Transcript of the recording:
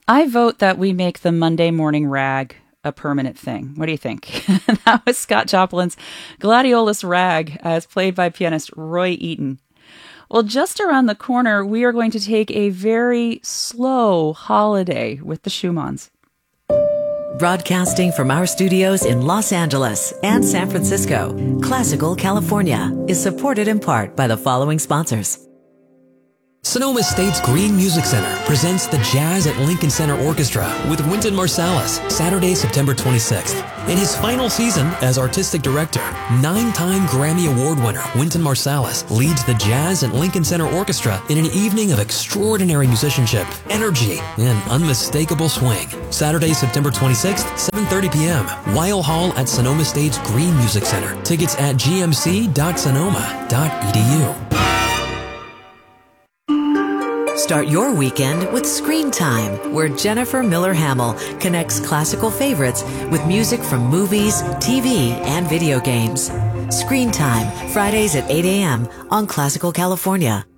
I vote that we make the Monday morning rag a permanent thing. What do you think? That was Scott Joplin's Gladiolus Rag, as played by pianist Roy Eaton. Well, just around the corner, we are going to take a very slow holiday with the Schumanns. Broadcasting from our studios in Los Angeles and San Francisco, Classical California is supported in part by the following sponsors. Sonoma State's Green Music Center presents the Jazz at Lincoln Center Orchestra with Wynton Marsalis, Saturday, September 26th. In his final season as artistic director, 9-time Grammy Award winner Wynton Marsalis leads the Jazz at Lincoln Center Orchestra in an evening of extraordinary musicianship, energy, and unmistakable swing. Saturday, September 26th, 7:30 p.m., Weil Hall at Sonoma State's Green Music Center. Tickets at gmc.sonoma.edu. Start your weekend with Screen Time, where Jennifer Miller Hamill connects classical favorites with music from movies, TV, and video games. Screen Time, Fridays at 8 a.m. on Classical California.